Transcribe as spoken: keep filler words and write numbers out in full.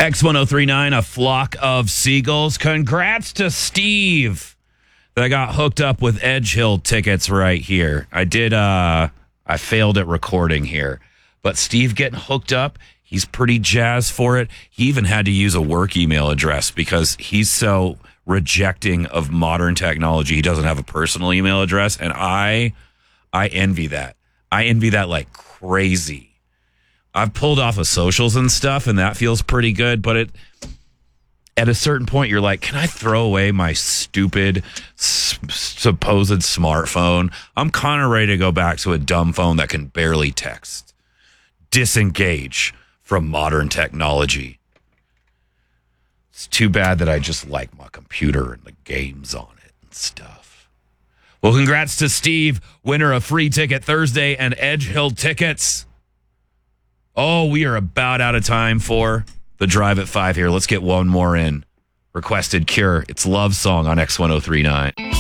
X ten thirty-nine, a flock of seagulls. Congrats to Steve that I got hooked up with Edge Hill tickets right here. I did, uh, I failed at recording here, but Steve getting hooked up, he's pretty jazzed for it. He even had to use a work email address because he's so rejecting of modern technology. He doesn't have a personal email address, and I, I envy that. I envy that like crazy. I've pulled off of socials and stuff, and that feels pretty good. But it, at a certain point, you're like, can I throw away my stupid, s- supposed smartphone? I'm kind of ready to go back to a dumb phone that can barely text. Disengage from modern technology. It's too bad that I just like my computer and the games on it and stuff. Well, congrats to Steve, winner of Free Ticket Thursday and Edge Hill tickets. Oh, we are about out of time for the Drive at five here. Let's get one more in. Requested Cure. It's Love Song on X ten thirty-nine.